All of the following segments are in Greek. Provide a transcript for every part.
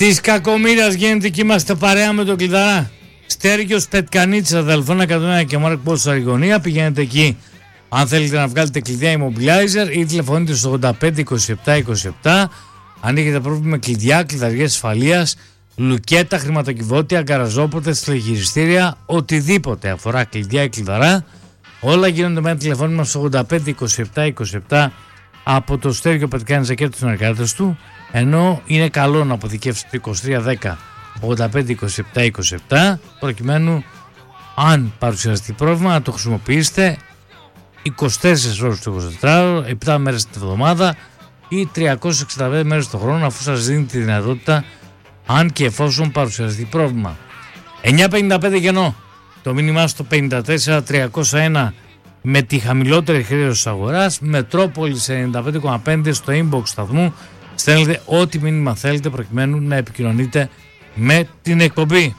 Της κακομοίρας γίνεται και είμαστε παρέα με τον Κλειδαρά. Στέργιος Πετκανίτσης, αδελφών 101 και Μάρκ Πόλος Αργωνία. Πηγαίνετε εκεί αν θέλετε να βγάλετε κλειδιά immobilizer ή τηλεφωνείτε στο 85 27 27. Αν έχετε πρόβλημα με κλειδιά, κλειδαριές ασφαλείας, λουκέτα, χρηματοκιβώτια, γκαραζόπορτες, τηλεγυριστήρια, οτιδήποτε αφορά κλειδιά ή Κλειδαρά, όλα γίνονται με ένα τηλεφώνημα στο 85 27 27 από το Στέργιο Πετκανίτσα και τους συνεργάτες του. Ενώ είναι καλό να αποθηκεύσετε 2310 85 27 27 προκειμένου αν παρουσιαστεί πρόβλημα να το χρησιμοποιήσετε 24 ώρες το 24ωρο, 7 μέρες την εβδομάδα ή 365 μέρες το χρόνο, αφού σας δίνει τη δυνατότητα αν και εφόσον παρουσιαστεί πρόβλημα. 955 γεννό, το μήνυμά στο 54 301 με τη χαμηλότερη χρέωση της αγοράς, Μετρόπολης 95,5 στο inbox σταθμού. Στέλνετε ό,τι μήνυμα θέλετε προκειμένου να επικοινωνείτε με την εκπομπή.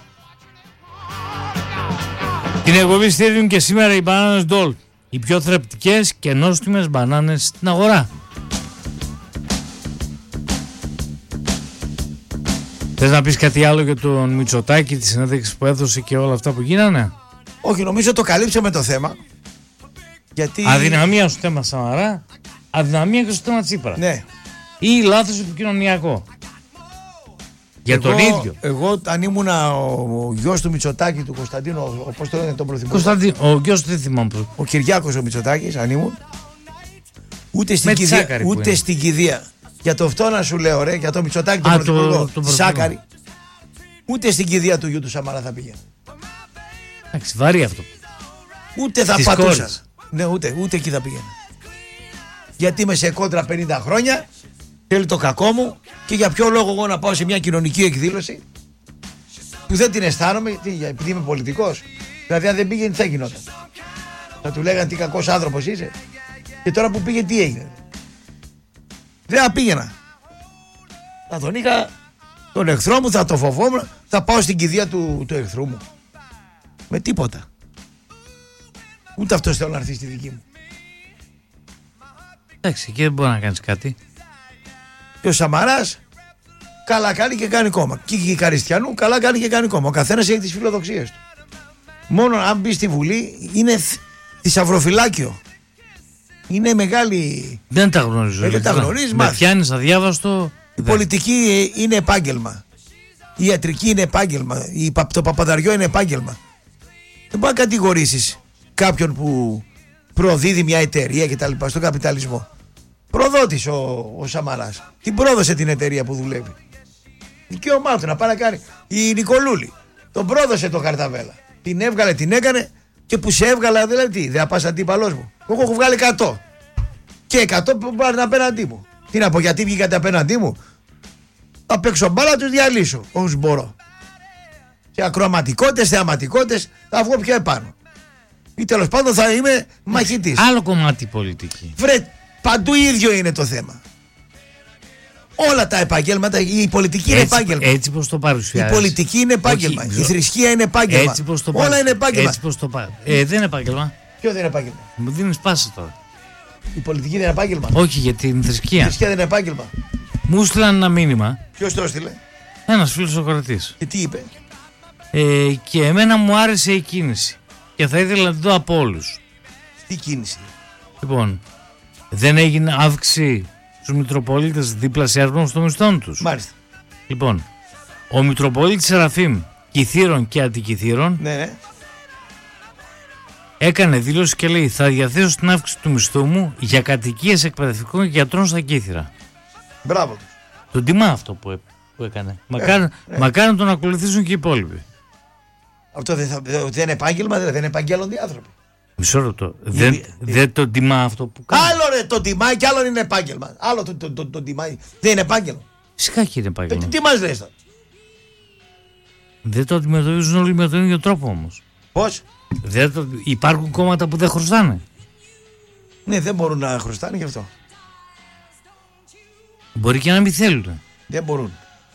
Την εκπομπή στηρίζουν και σήμερα οι μπανάνες Ντόλ, οι πιο θρεπτικές και νόστιμες μπανάνες στην αγορά. Θες να πεις κάτι άλλο για τον Μητσοτάκη, τη συνέντευξη που έδωσε και όλα αυτά που γίνανε? Όχι, νομίζω το καλύψαμε το θέμα. Γιατί... Αδυναμία στο θέμα Σαμαρά, αδυναμία και στο θέμα Τσίπρα. Ναι. Ή λάθος επικοινωνιακό. Για τον ίδιο. Εγώ αν ήμουν ο γιος του Μητσοτάκη, του Κωνσταντίνου, πώς το λένε τον πρωθυπουργό. Ο γιος του δεν θυμάμαι. Ο Κυριάκος ο Μητσοτάκης, αν ήμουν. Ούτε στην κηδεία. Για το αυτό να σου λέω, ρε, για το Μητσοτάκη τον πρωθυπουργό. Σάκαρη. Ούτε στην κηδεία του γιου του Σαμαρά θα πήγαινε. Εντάξει, βαρύ αυτό. Ούτε θα πατούσα. Ναι, ούτε εκεί θα πήγαινε. Γιατί είμαι σε κόντρα 50 χρόνια. Θέλει το κακό μου και για ποιο λόγο εγώ να πάω σε μια κοινωνική εκδήλωση που δεν την αισθάνομαι, επειδή είμαι πολιτικός. Δηλαδή αν δεν πήγαινε τι θα γινόταν? Θα του λέγανε τι κακός άνθρωπος είσαι. Και τώρα που πήγε τι έγινε? Δεν θα πήγαινα. Θα τον είχα τον εχθρό μου, θα το φοβόμουν, θα πάω στην κηδεία του εχθρού μου. Με τίποτα. Ούτε αυτός θέλω να έρθει στη δική μου. Εντάξει, και δεν μπορεί να κάνεις κάτι. Και ο Σαμαράς καλά κάνει και κάνει κόμμα. Και η Καριστιανού καλά κάνει και κάνει κόμμα. Ο καθένας έχει τις φιλοδοξίες του. Μόνο αν μπει στη Βουλή είναι θησαυροφυλάκιο. Είναι μεγάλη. Δεν τα γνωρίζω. Δεν τα γνωρίζεις. Με πιάνεις αδιάβαστο. Η πολιτική είναι επάγγελμα. Η ιατρική είναι επάγγελμα. Το παπαδαριό είναι επάγγελμα. Δεν μπορεί να κατηγορήσεις κάποιον που προδίδει μια εταιρεία κτλ. Στον καπιταλισμό. Προδότης ο Σαμαράς. Την πρόδωσε την εταιρεία που δουλεύει. Δικαίωμά του να πάει να κάνει. Η Νικολούλη τον πρόδωσε το Καρταβέλα. Την έβγαλε, την έκανε και που σε έβγαλα δηλαδή τι, δεν θα πας αντίπαλός μου? Εγώ έχω βγάλει 100 και 100 που πάρουν απέναντί μου. Τι να πω, γιατί βγήκατε απέναντί μου? Θα παίξω μπάλα, τους διαλύσω όσους μπορώ. Σε ακροαματικότητες, θεαματικότητες θα βγω πιο επάνω. Ή τέλος πάντων θα είμαι μαχητής. Άλλο κομμάτι πολιτική. Βρε, παντού ίδιο είναι το θέμα. Όλα τα επαγγέλματα, η πολιτική είναι επάγγελμα. Έτσι πως το παρουσιάζεις. Η πολιτική είναι επάγγελμα. Η θρησκεία είναι επάγγελμα. Έτσι πως το όλα είναι επάγγελμα. Έτσι πως το δεν είναι επάγγελμα. Ποιο δεν είναι επάγγελμα? Μου δίνεις πάσα τώρα. Η πολιτική δεν είναι επάγγελμα. Όχι, για την θρησκεία. Η θρησκεία δεν είναι επάγγελμα. Μου στείλαν ένα μήνυμα. Ποιος το έστειλε? Ένας φίλος ο κρατής. Και τι είπε? Και εμένα μου άρεσε η κίνηση. Και θα ήθελα να το δω από όλους. Τι κίνηση? Λοιπόν, δεν έγινε αύξηση στους Μητροπολίτες, διπλασιασμό των μισθών τους? Μάλιστα. Λοιπόν, ο Μητροπολίτης Σεραφείμ Κιθήρων και Αντικιθήρων έκανε δήλωση και λέει: θα διαθέσω στην αύξηση του μισθού μου για κατοικίες εκπαιδευτικών και γιατρών στα Κύθυρα. Μπράβο του. Τον τιμά αυτό που έκανε. Μακάρι να τον ακολουθήσουν και οι υπόλοιποι. Αυτό δεν είναι επάγγελμα, δεν επαγγέλλονται οι άνθρωποι. Μισό λεπτό. Δεν τον τιμά αυτό που κάνει. Άλλο ρε τον τιμάει και άλλο είναι επάγγελμα. Άλλο τον τιμάει. Δεν είναι επάγγελμα. Φυσικά και είναι επάγγελμα. Τι μας λες τώρα? Δεν το αντιμετωπίζουν όλοι με τον ίδιο τρόπο όμως. Πώς? Υπάρχουν κόμματα που δεν χρωστάνε. Ναι, δεν μπορούν να χρωστάνε γι' αυτό. Μπορεί και να μην θέλουν. Δεν μπορούν.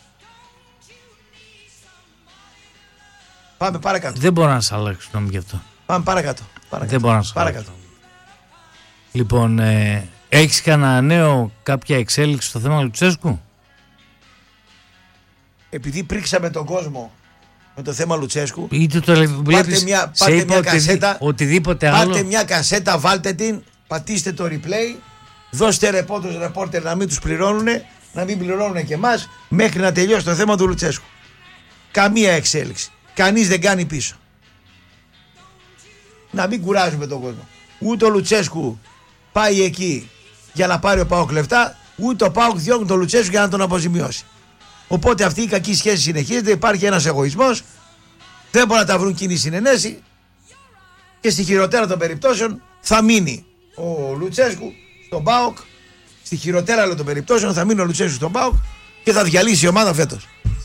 Πάμε παρακάτω. Δεν μπορώ να σας αλλάξω νόμι γι' αυτό. Πάμε παρακάτω. Δεν μπορώ να σας αλλάξω. Λοιπόν, έχεις κανένα νέο, κάποια εξέλιξη στο θέμα Λουτσέσκου? επειδή πρίξαμε τον κόσμο με το θέμα Λουτσέσκου, είτε το βλέπεις, πάρτε μια κασέτα, οτιδήποτε άλλο. Πάρτε μια κασέτα, βάλτε την, πατήστε το replay, δώστε ρεπόρτερ να μην τους πληρώνουν, να μην πληρώνουν και εμάς, μέχρι να τελειώσει το θέμα του Λουτσέσκου. Καμία εξέλιξη. Κανείς δεν κάνει πίσω. Να μην κουράζουμε τον κόσμο. Ούτε ο Λουτσέσκου πάει εκεί για να πάρει ο ΠΑΟΚ λεφτά, ούτε ο ΠΑΟΚ διώχνει τον Λουτσέσκου για να τον αποζημιώσει. Οπότε αυτή η κακή σχέση συνεχίζεται, υπάρχει ένας εγωισμός, δεν μπορούν να τα βρουν κοινή συνενέση και στη χειροτέρα των περιπτώσεων θα μείνει ο Λουτσέσκου στον ΠΑΟΚ, στη χειροτέρα των περιπτώσεων θα μείνει ο Λουτσέσκου στον ΠΑΟΚ και θα διαλύσει η ομάδα φέτος.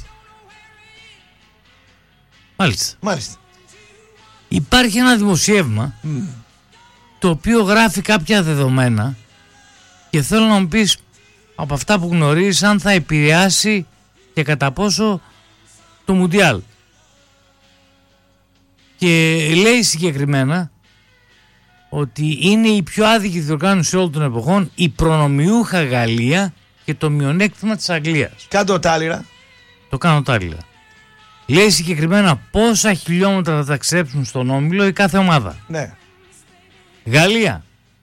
Μάλιστα. Υπάρχει ένα δημοσίευμα το οποίο γράφει κάποια δεδομένα και θέλω να μου πεις από αυτά που γνωρίζεις αν θα επηρεάσει και κατά πόσο το Μουντιάλ. Και λέει συγκεκριμένα ότι είναι η πιο άδικη διοργάνωση όλων των εποχών, η προνομιούχα Γαλλία και το μειονέκτημα της Αγγλίας. Κάντο τάλιρα. Το κάνω τάλιρα. Λέει συγκεκριμένα πόσα χιλιόμετρα θα ταξιδέψουν στον όμιλο η κάθε ομάδα. Ναι. Γαλλία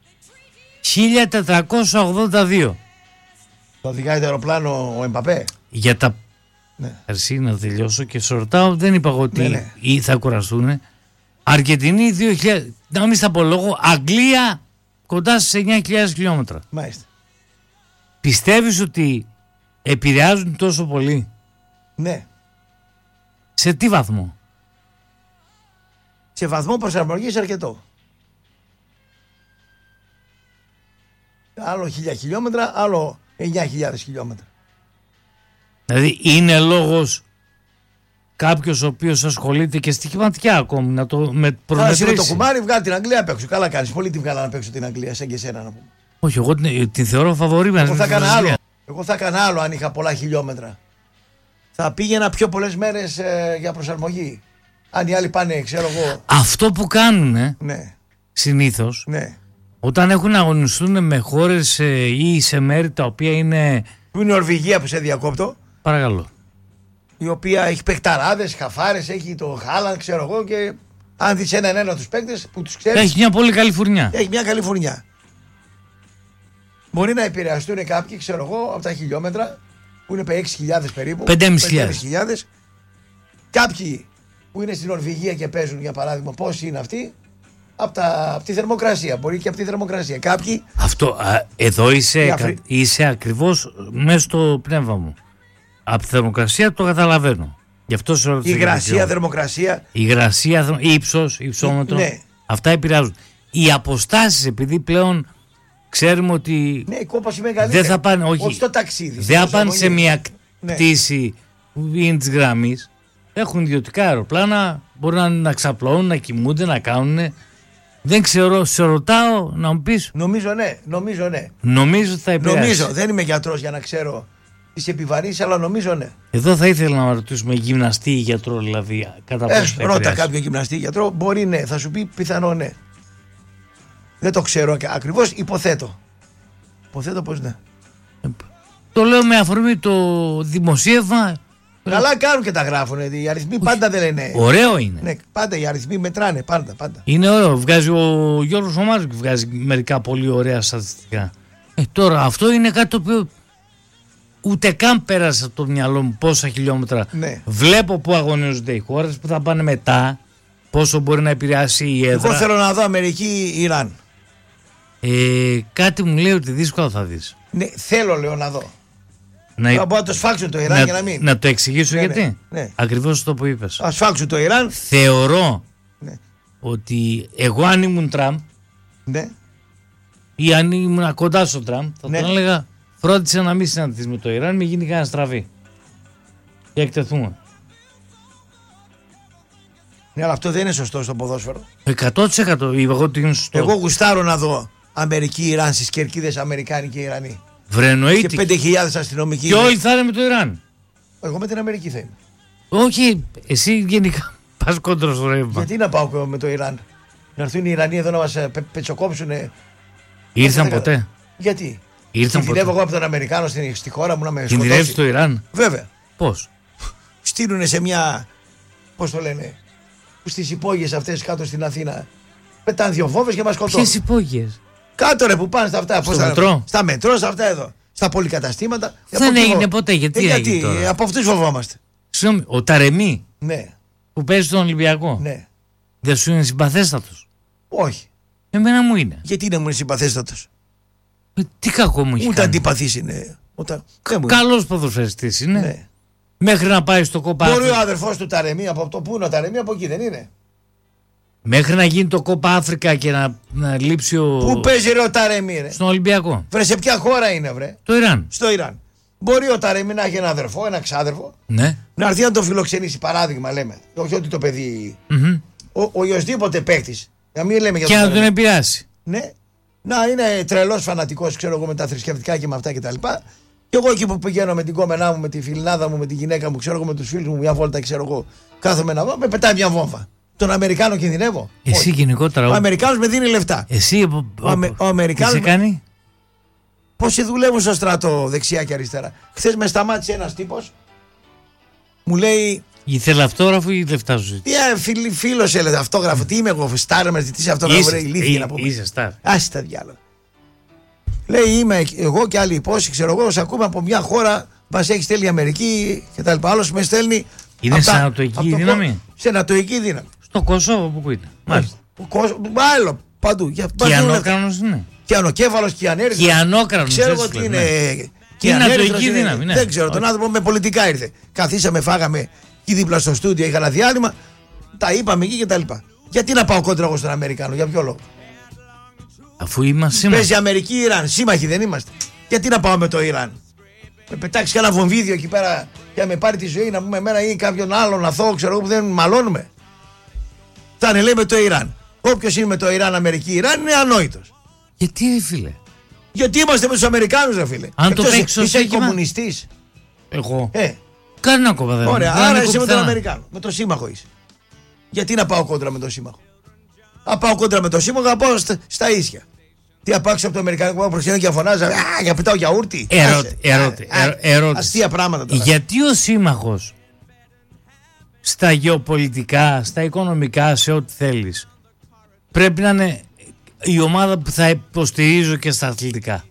1482. Το οδηγάει το αεροπλάνο ο Εμπαπέ. Για τα... Ναι. Εσύ να τελειώσω και σε ρωτάω, δεν είπα ότι ναι. Θα κουραστούν. Αργεντινή 2000, να μην στα πω λόγο, Αγγλία κοντά στις 9.000 χιλιόμετρα. Μάλιστα. Πιστεύεις ότι επηρεάζουν τόσο πολύ? Ναι. Σε τι βαθμό? Σε βαθμό προσαρμογής αρκετό. Άλλο 1.000 χιλιόμετρα, άλλο 9.000 χιλιόμετρα. Δηλαδή είναι λόγος κάποιος ο οποίος ασχολείται και στοιχηματικά ακόμη να το προμετρήσει. Με το κουμάρι βγάλει την Αγγλία απ' έξω. Καλά κάνεις. Πολύ τη βγάλα απ' έξω την Αγγλία, σαν και εσένα να πούμε. Όχι, εγώ την θεωρώ φαβορή. Εγώ θα έκανα άλλο αν είχα πολλά χιλιόμετρα. Θα πήγαινα πιο πολλές μέρες για προσαρμογή. Αν οι άλλοι πάνε, ξέρω εγώ. Αυτό που κάνουν ναι. συνήθως, ναι. όταν έχουν να αγωνιστούν με χώρες ή σε μέρη τα οποία είναι. Που είναι η Νορβηγία που σε διακόπτω. Παρακαλώ. Η οποία έχει παιχταράδες, χαφάρες, έχει το Χάλαντ, ξέρω εγώ, και αν δεις έναν τους παίκτες που τους ξέρεις. Έχει μια πολύ καλή φουρνιά. Έχει μια καλή φουρνιά. Μπορεί να επηρεαστούν κάποιοι, ξέρω εγώ, από τα χιλιόμετρα που είναι 6.000 περίπου. 5.500. Κάποιοι που είναι στην Νορβηγία και παίζουν, για παράδειγμα, πόσοι είναι αυτοί, από τη θερμοκρασία. Μπορεί και από τη θερμοκρασία. Κάποιοι. Αυτό, εδώ είσαι ακριβώς μέσα στο πνεύμα μου. Από τη θερμοκρασία το καταλαβαίνω. Γι' αυτό σε ρωτήσω. Υγρασία, θερμοκρασία. Υγρασία, ύψος, υψόμετρο. Ναι. Αυτά επηρεάζουν. Οι αποστάσεις, επειδή πλέον ξέρουμε ότι. Ναι, η κόπαση μεγαλύτερη. Δεν θα πάνε, όχι στο ταξίδι. Δεν θα πάνε σε μια πτήση που είναι της γραμμής. Έχουν ιδιωτικά αεροπλάνα, μπορούν να ξαπλώνουν, να κοιμούνται, να κάνουν. Δεν ξέρω, σε ρωτάω να μου πεις. Νομίζω ναι. Νομίζω ότι θα επηρεάσει. Δεν είμαι γιατρός για να ξέρω τις επιβαρύνσεις, αλλά νομίζω ναι. Εδώ θα ήθελα να ρωτήσουμε γυμναστή ή γιατρό, δηλαδή, κατά πόσο θα επηρεάσει. Ρώτα κάποιο γυμναστή ή γιατρό, μπορεί ναι, θα σου πει πιθανό ναι. Δεν το ξέρω ακριβώς, υποθέτω. Υποθέτω πως ναι. Το λέω με αφορμή το δημοσίευμα. Καλά κάνουν και τα γράφουν. Οι αριθμοί πάντα δεν λένε. Ωραίο είναι. Ναι, πάντα οι αριθμοί μετράνε. Πάντα. Είναι ωραίο. Βγάζει ο Γιώργος Ομάρης, βγάζει μερικά πολύ ωραία στατιστικά. Τώρα αυτό είναι κάτι το οποίο ούτε καν πέρασε από το μυαλό μου πόσα χιλιόμετρα. Ναι. Βλέπω που αγωνίζονται οι χώρες που θα πάνε μετά, πόσο μπορεί να επηρεάσει η έδρα. Εγώ θέλω να δω Αμερική-Ιράν. Κάτι μου λέει ότι δύσκολα θα δεις. Ναι, θέλω λέω να δω. Θα μπορώ να το σφάξουν το Ιράν για να μην. Να το εξηγήσω γιατί. Ναι. Ακριβώς αυτό που είπες. Ας σφάξουν το Ιράν. Θεωρώ ότι εγώ αν ήμουν Τραμπ ή αν ήμουν κοντά στο Τραμπ, θα τον έλεγα φρόντισε να μην συναντηθείς με το Ιράν, μην γίνει κανένα στραβή. Και εκτεθούμε. Ναι, αλλά αυτό δεν είναι σωστό στο ποδόσφαιρο. 100% είπα ότι είναι σωστό. Εγώ γουστάρω να δω Αμερική-Ιράν στις κερκίδες, Αμερικάνοι και Ιρανοί. Βρενοείται. Και 5.000 αστυνομικοί. Και όλοι θα είναι με το Ιράν. Εγώ με την Αμερική θα είμαι. Όχι, εσύ γενικά πας κόντρα στο ρεύμα. Γιατί να πάω με το Ιράν? Να έρθουν οι Ιρανοί εδώ να μας πετσοκόψουν. Ήρθαν ποτέ? Γιατί? Κινδυνεύω εγώ από τον Αμερικάνο στη χώρα μου να με σκοτώσει. Κινδυνεύεις το Ιράν? Βέβαια. Πώς? στείλουν σε μια. Πώς το λένε, στις υπόγειες αυτές κάτω στην Αθήνα. Πετάνε 2 βόμβες και μας σκοτώνουν. Ποιες υπόγειες? Κάτω ρε που πάνε στα αυτά. Στο μετρό. Στα μετρό, στα αυτά εδώ. Στα πολυκαταστήματα. Δεν έγινε ποτέ. Γιατί έγινε τώρα? Από αυτούς φοβόμαστε. Συγγνώμη, ο Ταρεμί Ναι. που παίζει στον Ολυμπιακό. Ναι. Δεν σου είναι συμπαθέστατος? Όχι. Εμένα μου είναι. Γιατί να μου είναι συμπαθέστατος? Τι κακό μου έχει Ούτε κάνει? αντιπαθής είναι. Καλός ποδοσφαιριστής είναι. Ναι. Μέχρι να πάει στο Κόπα Μπορεί Αφρικα. ο αδερφός του Ταρεμί από το πού είναι ο Ταρεμί, από εκεί δεν είναι? Μέχρι να γίνει το Κόπα Αφρικα και να λείψει ο. Πού παίζει ρε ο Ταρεμί, ρε? Στον Ολυμπιακό. Βρε σε ποια χώρα είναι, βρε? Το Ιράν. Στο Ιράν. Μπορεί ο Ταρεμί να έχει ένα αδερφό, ένα ξάδερφο, Ναι. να έρθει να τον φιλοξενήσει, παράδειγμα λέμε. Όχι ότι το παιδί. Ο οποιοσδήποτε παίχτης. Να μην λέμε για Και τον να τον Ταρεμί. επηρεάσει. Ναι. Να είναι τρελός φανατικός, ξέρω εγώ, με τα θρησκευτικά και με αυτά κτλ. Και εγώ εκεί που πηγαίνω με την κόμενά μου, με τη φιλινάδα μου, με τη γυναίκα μου, ξέρω εγώ, με τους φίλους μου, μια βόλτα, ξέρω εγώ, κάθομαι να δω, με πετάει μια βόμβα. Τον Αμερικάνο κινδυνεύω? Εσύ Όχι. γενικότερα. Ο Αμερικάνος με δίνει λεφτά. Εσύ. Ο Αμερικάνος. Τι σε κάνει? Πόσοι δουλεύουν στο στρατό δεξιά και αριστερά. Χθες με σταμάτησε ένας τύπος, μου λέει. Ήθελε αυτόγραφο ή λεφτά σου? Φίλος έλεγε αυτόγραφο. Τι είμαι εγώ, Στάρμερ, τι είσαι αυτόγραφο, ρε ηλίθεια να πούμε. Είσαι στάρ. Άσε τα διάλογα. Λέει είμαι εγώ και άλλοι υπόσχοι, ξέρω εγώ, σε ακούμε από μια χώρα, μας έχει στέλνει η Αμερική κτλ. Άλλος με στέλνει. Είναι σε ανατοϊκή δύναμη? Σε ανατοϊκή δύναμη. Στο Κωσόβο που είναι? Μάλιστα. Άλλο παντού. Κιανόκρανος είναι. Κιανοκέφαλος, κιανέριδος. Κιανόκρανος. Ξέρω εγώ τι είναι. Είναι Ανατοϊκή ανατοϊκή δύναμη. Ναι. Δεν ξέρω, τον άνθρωπο με πολιτικά ήρθε. Καθίσαμε, φάγαμε εκεί δίπλα στο στούντιο, είχα ένα διάλειμμα. Τα είπαμε εκεί κτλ. Γιατί να πάω κόντρα εγώ στον Αμερικάνο, για ποιο λόγο? Αφού είμαστε σύμμαχοι. Παίζει Αμερική-Ιράν, σύμμαχοι δεν είμαστε. Γιατί να πάω με το Ιράν? Με πετάξει κανένα βομβίδιο εκεί πέρα και να με πάρει τη ζωή, να πούμε εμένα ή κάποιον άλλον αθώο, ξέρω εγώ, που δεν μαλώνουμε. Θα είναι λέει με το Ιράν. Όποιος είναι με το Ιράν, Αμερική-Ιράν είναι ανόητος. Γιατί ρε φίλε? Γιατί είμαστε με τους Αμερικάνους, ρε φίλε. Αν το παίξεις ως είσαι στοίχημα. κομμουνιστής. Εγώ. Κανένα κόμμα δεν. Ωραία, δεν άρα ανήκω είσαι με τον πουθενά. Αμερικάνο. Με τον σύμμαχο είσαι. Γιατί να πάω κόντρα με τον σύμμαχο? Αν πάω κόντρα με τον σύμμαχο, θα πάω στα ίσια. Τι απάξω από το Αμερικανικό προξενείο και φωνάζα, για πετάω γιαούρτι. Ερώτηση. Αστεία πράγματα τώρα. Γιατί ο σύμμαχος στα γεωπολιτικά, στα οικονομικά, σε ό,τι θέλεις, πρέπει να είναι η ομάδα που θα υποστηρίζω και στα αθλητικά?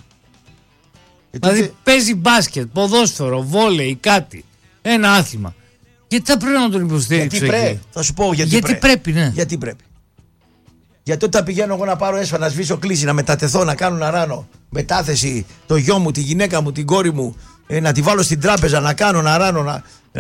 Δηλαδή παίζει μπάσκετ, ποδόσφαιρο, βόλεϊ, κάτι. Ένα άθλημα. Γιατί θα πρέπει να τον υποστηρίξω? Γιατί πρέπει. Θα σου πω γιατί πρέπει, ναι. Γιατί πρέπει. Γιατί όταν πηγαίνω εγώ να πάρω έσφα, να σβήσω κλίση, να μετατεθώ, να κάνω να ράνω μετάθεση, το γιο μου, τη γυναίκα μου, την κόρη μου, να τη βάλω στην τράπεζα, να κάνω να ράνω,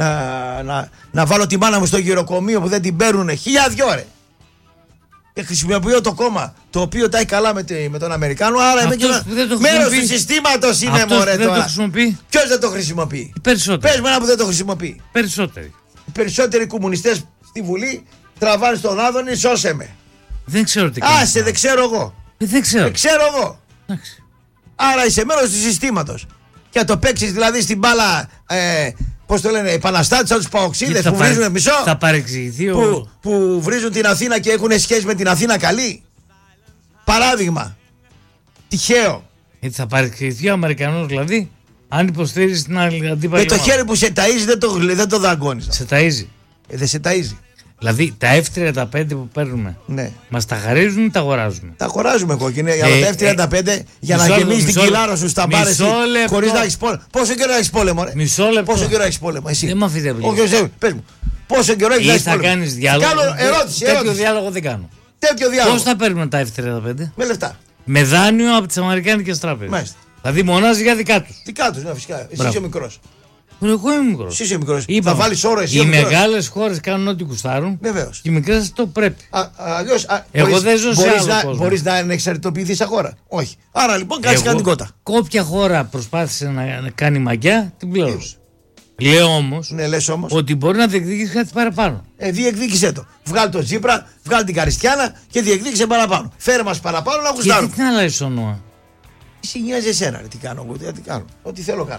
να βάλω τη μάνα μου στο γυροκομείο που δεν την παίρνουνε. 1000 ώρες. Και χρησιμοποιώ το κόμμα το οποίο τάει καλά με τον Αμερικάνο, άρα είμαι και μέρος του συστήματος είμαι, μωρέ τώρα. Το χρησιμοποιεί. Ποιος δεν το χρησιμοποιεί? Περισσότεροι. Πες με ένα που δεν το χρησιμοποιεί. Περισσότεροι. Οι περισσότεροι κομμουνιστές στη Βουλή τραβάνε στον Άδωνη, σώσε με. Δεν ξέρω τι κάνει. Άσε, δεν ξέρω εγώ. Δεν ξέρω. Δεν ξέρω εγώ. Εντάξει. Άρα είσαι μέρος του συστήματος. Και να το παίξεις δηλαδή στην μπάλα, πώς το λένε, επαναστάτες σαν τους παοξίδες που βρίζουν μισό. Θα παρεξηγηθεί που βρίζουν την Αθήνα και έχουν σχέση με την Αθήνα καλή. Παράδειγμα. Τυχαίο. Γιατί θα παρεξηγηθεί ο Αμερικανός δηλαδή, αν υποστηρίζει την άλλη αντίπαλη. Με το χέρι που σε ταΐζει δεν το δαγκώνεις. Σε ταΐζει. Δεν σε ταΐζει. Δηλαδή τα F35 που παίρνουμε, ναι, μας τα χαρίζουν ή τα αγοράζουμε? Τα αγοράζουμε κόκκινε. Για τα F35 για να γεμίσει την κοιλάρα σου στα μπάρες χωρίς να έχεις πόλεμο. Πόσο καιρό έχεις πόλεμο, ρε? Μισό λεπτό. Πόσο καιρό έχεις πόλεμο, εσύ? Δεν μ' αφήνετε. Όχι, πες μου. Πόσο καιρό έχεις πόλεμο? Ή θα κάνεις διάλογο? Κάνω ερώτηση. Τέτοιο διάλογο δεν κάνω. Τέτοιο διάλογο. Πώς θα παίρνουμε τα F35? Με λεφτά. Με δάνειο από τις Αμερικάνικες τράπεζες. Μάλιστα. Δηλαδή μονάζει για δικά τους. Δικά τους, ναι, φυσικά. Εσύ είσαι μικρός. Εγώ είμαι μικρός. Εσύ είσαι μικρός. Θα βάλεις όρο εσύ. Οι μεγάλες χώρες κάνουν ό,τι κουστάρουν. Βεβαίως. Και οι μικρές το πρέπει. Αλλιώς. Εγώ δεν ζω σε άλλο κόσμο. Μπορείς να εξαρτητοποιηθείς σαν χώρα? Όχι. Άρα λοιπόν κάνεις κανονικότητα. Όποια χώρα προσπάθησε να κάνει μαγιά, την πλήρωσε. Λέω όμως, ναι, λες όμως ότι μπορεί να διεκδικήσει κάτι παραπάνω. Διεκδίκησε το. Βγάλει το Τσίπρα, βγάλει την Καριστιάνα και διεκδίκησε παραπάνω. Φέρε μας παραπάνω να γουστάρουμε. Και τι να αλλάζει το νόημα? Τι νοιάζει εσένα, ρε, τι κάνω εγώ, τι κάνω. Ό,τι θέλω κάνω.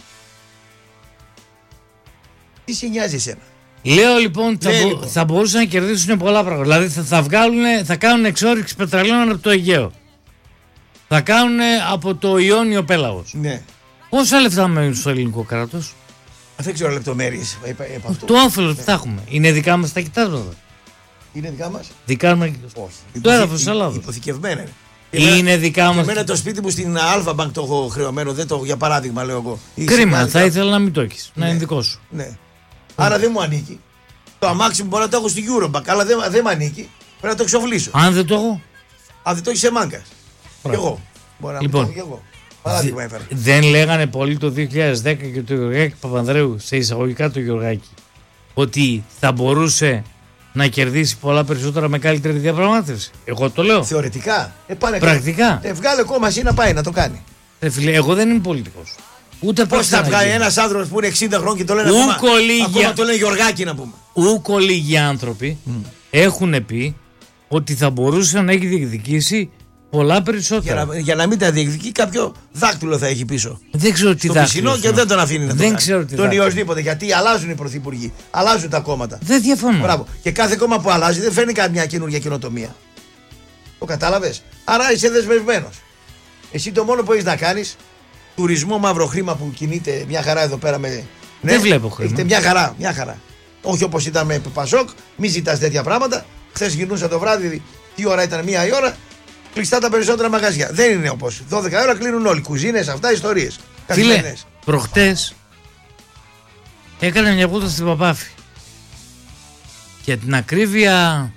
Τι σε νοιάζει εσένα? Λέω λοιπόν ότι θα μπορούσαν να κερδίσουν πολλά πράγματα. Δηλαδή θα κάνουν εξόρυξη πετρελαίων από το Αιγαίο. Θα κάνουν από το Ιόνιο πέλαγος. Ναι. Πόσα λεφτά μένουν στο ελληνικό κράτος? Δεν ξέρω λεπτομέρειες. Το όφελος που θα έχουμε. Είναι δικά μας τα κοιτάσματα. Είναι δικά μας. Δικά μας. Το έδαφος της Ελλάδας. Υποθηκευμένα. Είναι δικά μας. Εμένα το σπίτι μου στην Αλφα Bank το έχω χρεωμένο. Δεν το, για παράδειγμα, λέω εγώ. Κρίμα, θα ήθελα να μην το έχεις. Να είναι δικό σου. Ναι. Άρα δεν μου ανήκει. Το αμάξι μου μπορεί να το έχω στην Eurobank, αλλά δεν μου ανήκει. Πρέπει να το εξοφλήσω. Αν δεν το έχω. Αν δεν το έχει σε μάγκα. Και εγώ. Μπορεί να Λοιπόν, το έχω και εγώ. Παράδειγμα έφερα. Δεν λέγανε πολύ το 2010 και το Γεωργάκη Παπανδρέου, σε εισαγωγικά το Γεωργάκη, ότι θα μπορούσε να κερδίσει πολλά περισσότερα με καλύτερη διαπραγμάτευση. Εγώ το λέω. Θεωρητικά. Πρακτικά. Βγάλε κόμμα εσύ να πάει να το κάνει. Φίλε, εγώ δεν είμαι πολιτικός. Ούτε πώς θα βγάλει ένας άνθρωπος που είναι 60 χρόνια και το λένε ακόμα το λένε Γεωργάκη να πούμε. Ούκο λίγοι άνθρωποι έχουν πει ότι θα μπορούσε να έχει διεκδικήσει πολλά περισσότερα. Για να μην τα διεκδικεί, κάποιο δάκτυλο θα έχει πίσω. Δεν ξέρω τι δάκτυλο. Στο και δεν τον αφήνει να το κάνει. Τον ιωσδήποτε. Γιατί αλλάζουν οι πρωθυπουργοί, αλλάζουν τα κόμματα. Δεν διαφωνώ. Μπράβο. Και κάθε κόμμα που αλλάζει δεν φέρνει καμιά καινούργια καινοτομία. Το κατάλαβες. Άρα είσαι δεσμευμένος. Εσύ το μόνο που έχεις να κάνεις, τουρισμό μαύρο χρήμα που κινείται μια χαρά εδώ πέρα με. Ναι, δεν βλέπω χρήμα. Έχετε μια χαρά. Όχι όπως ήταν με Πασόκ, μην ζητάς τέτοια πράγματα. Χθες γυρνούσα το βράδυ, τι ώρα ήταν, 1 η ώρα. Κλειστά τα περισσότερα μαγαζιά. Δεν είναι όπως 12 ώρα κλείνουν όλοι. Κουζίνες, αυτά, ιστορίες. Φίλε, προχτές έκανα μια βόλτα στην Παπάφη. Για την ακρίβεια,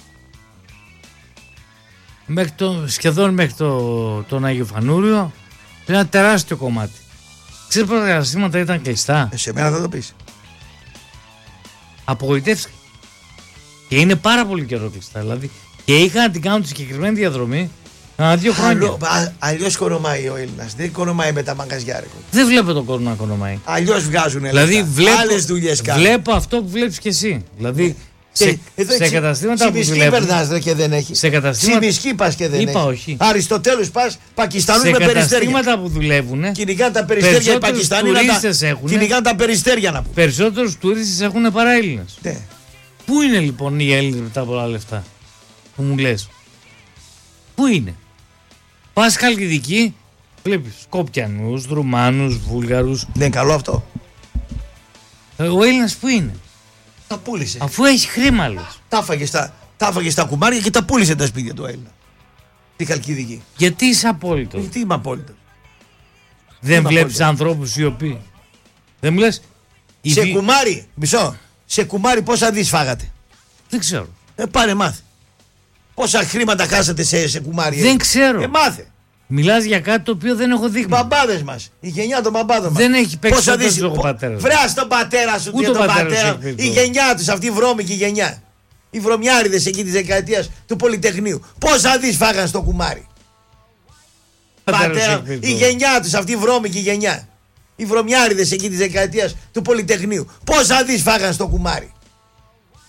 σχεδόν μέχρι τον Άγιο Φανούριο, ένα τεράστιο κομμάτι. Ξέρεις πόσα καταστήματα ήταν κλειστά. Σε μένα θα το πεις. Απογοητεύτηκα. Και είναι πάρα πολύ καιρό κλειστά. Δηλαδή. Και είχα να την κάνω τη συγκεκριμένη διαδρομή ανά 2 χρόνια. Αλλιώς κονομάει ο Έλληνας. Δεν κονομάει με τα μαγκαζιά. Δεν βλέπω τον κόσμο να κονομάει. Αλλιώς βγάζουν δηλαδή, άλλες δουλειές κάνουν. Βλέπω αυτό που βλέπεις και εσύ. Δηλαδή σε καταστήματα που δουλεύουν. Σε περνάς και δεν έχει. Σε καταστήματα. Σιμισκή πας και δεν είπα έχει. Όχι. Αριστοτέλους πας, Πακιστανούς με περιστέρια. Σε καταστήματα που δουλεύουν. Κυνηγάνε τα περιστέρια οι Πακιστανοί. Κυνηγάνε τα περιστέρια να πούμε. Περισσότερους τουρίστες έχουν παρά Έλληνες. Ναι. Πού είναι λοιπόν οι Έλληνες με τα πολλά λεφτά που μου λες? Πού είναι? Πας Χαλκιδική, βλέπεις Σκοπιανούς, Ρουμάνους, Βούλγαρους. Δεν είναι καλό αυτό. Ο Έλληνας πού είναι? Τα πούλησε. Αφού έχει χρήμα λες. Τα έφαγε στα κουμάρια και τα πούλησε τα σπίτια του Έλληνα. Τη Χαλκιδική. Γιατί είσαι απόλυτος? Γιατί είμαι απόλυτος? Δεν βλέπεις ανθρώπους οι οποίοι. Δεν μου λες. Σε κουμάρι, μισό. Σε κουμάρι πόσα δις φάγατε? Δεν ξέρω. Πάρε μάθε. Πόσα χρήματα χάσατε σε κουμάρι? Δεν ξέρω. Μάθε. Μιλάς για κάτι το οποίο δεν έχω δείχνει. Οι μπαμπάδες μας, η γενιά των μπαμπάδων μας. Δεν έχει παίξει ποτέ ο πατέρας. Βράς τον πατέρα σου και τον πατέρα. Η γενιά τους, αυτή η βρώμικη γενιά. Οι βρωμιάριδες εκεί της δεκαετίας του Πολυτεχνείου. Πόσα δις φάγαν στο κουμάρι? Πατέρα, η γενιά τους, αυτή η βρώμικη γενιά. Οι βρωμιάριδες εκεί της δεκαετίας του Πολυτεχνείου. Πόσα δις φάγαν στο κουμάρι?